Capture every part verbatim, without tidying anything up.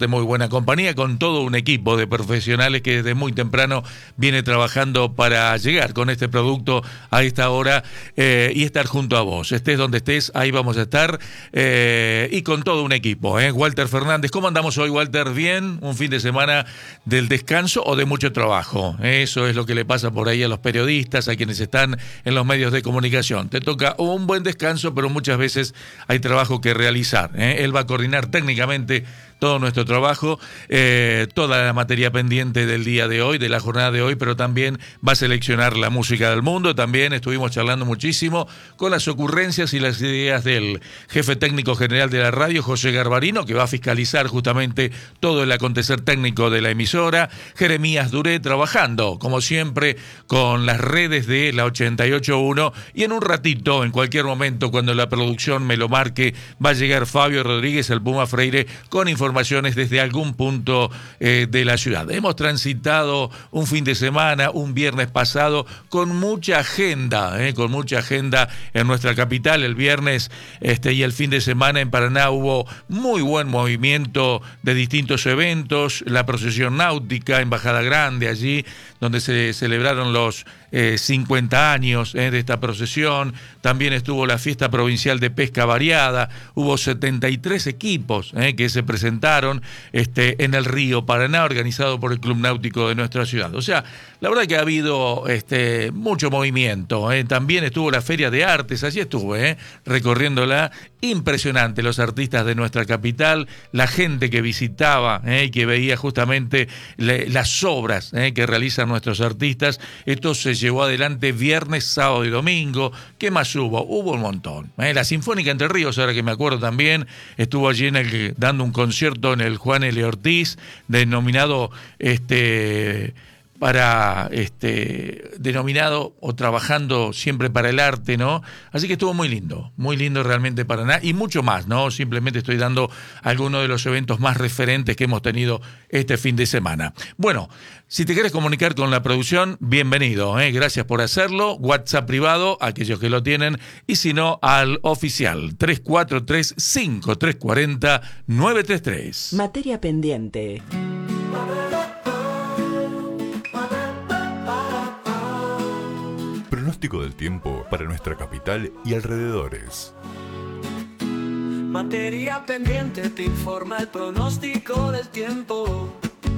de muy buena compañía, con todo un equipo de profesionales que desde muy temprano viene trabajando para llegar con este producto a esta hora eh, y estar junto a vos. Estés donde estés, ahí vamos a estar eh, y con todo un equipo. ¿eh? Walter Fernández, ¿cómo andamos hoy, Walter? ¿Bien? ¿Un fin de semana del descanso o de mucho trabajo? Eso es lo que le pasa por ahí a los periodistas, a quienes están en los medios de comunicación. Te toca un buen descanso, pero muchas veces hay trabajo que realizar. ¿eh? Él va a coordinar técnicamente todo nuestro trabajo, eh, toda la materia pendiente del día de hoy, de la jornada de hoy, pero también va a seleccionar la música del mundo. También estuvimos charlando muchísimo con las ocurrencias y las ideas del jefe técnico general de la radio, José Garbarino, que va a fiscalizar justamente todo el acontecer técnico de la emisora. Jeremías Duré trabajando, como siempre, con las redes de la ochenta y ocho punto uno, y en un ratito, en cualquier momento, cuando la producción me lo marque, va a llegar Fabio Rodríguez, el Puma Freire, con información desde algún punto eh, de la ciudad. Hemos transitado un fin de semana, un viernes pasado, con mucha agenda, eh, con mucha agenda en nuestra capital. El viernes este, y el fin de semana en Paraná hubo muy buen movimiento de distintos eventos, la procesión náutica en Bajada Grande, allí donde se celebraron los eh, cincuenta años eh, de esta procesión. También estuvo la fiesta provincial de pesca variada, hubo setenta y tres equipos eh, que se presentaron este, en el río Paraná, organizado por el Club Náutico de nuestra ciudad. O sea, la verdad que ha habido este, mucho movimiento. Eh. También estuvo la Feria de Artes, allí estuve, eh, recorriéndola. Impresionante los artistas de nuestra capital, la gente que visitaba eh, y que veía justamente le, las obras eh, que realizan nuestros artistas. Esto se llevó adelante viernes, sábado y domingo. ¿Qué más hubo? Hubo un montón. Eh. La Sinfónica Entre Ríos, ahora que me acuerdo también, estuvo allí en el, dando un concierto en el Juan L. Ortiz, denominado este para este denominado o trabajando siempre para el arte, ¿no? Así que estuvo muy lindo, muy lindo realmente Paraná, y mucho más, ¿no? Simplemente estoy dando algunos de los eventos más referentes que hemos tenido este fin de semana. Bueno, si te quieres comunicar con la producción, bienvenido, ¿eh? Gracias por hacerlo. WhatsApp privado, aquellos que lo tienen, y si no, al oficial, tres cuatro tres, cinco tres cuatro cero, nueve tres tres. Materia pendiente. Pronóstico del tiempo para nuestra capital y alrededores. Materia pendiente te informa el pronóstico del tiempo.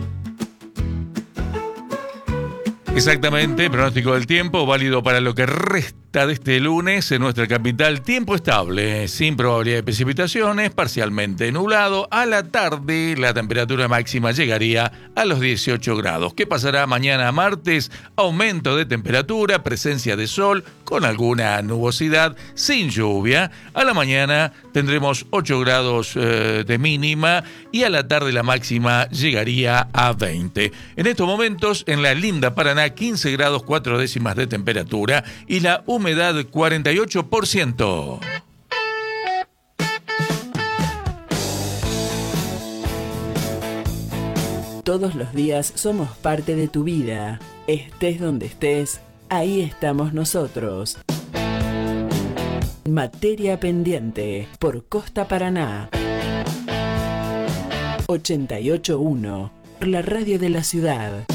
Exactamente, pronóstico del tiempo, válido para lo que resta de este lunes en nuestra capital. Tiempo estable, sin probabilidad de precipitaciones, parcialmente nublado. A la tarde la temperatura máxima llegaría a los dieciocho grados. ¿Qué pasará mañana martes? Aumento de temperatura, presencia de sol con alguna nubosidad, sin lluvia. A la mañana tendremos ocho grados eh, de mínima y a la tarde la máxima llegaría a veinte. En estos momentos, en la linda Paraná, quince grados cuatro décimas de temperatura y la humedad cuarenta y ocho por ciento. Todos los días somos parte de tu vida. Estés donde estés, ahí estamos nosotros. Materia pendiente por Costa Paraná. ochenta y ocho punto uno, la radio de la ciudad.